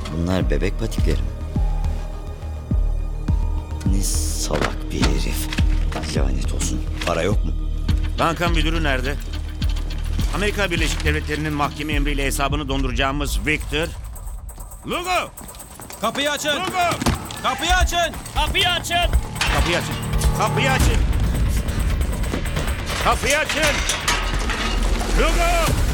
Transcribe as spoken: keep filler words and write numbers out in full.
Bunlar bebek patikleri mi? Ne salak bir herif. Lanet olsun. Para yok mu? Banka müdürü nerede? Amerika Birleşik Devletleri'nin mahkeme emriyle hesabını donduracağımız Victor. Lugo! Kapıyı açın! Lugo! Kapıyı açın! Kapıyı açın! Kapıyı açın. Kapıyı açın. Kapıyı açın. Lugo!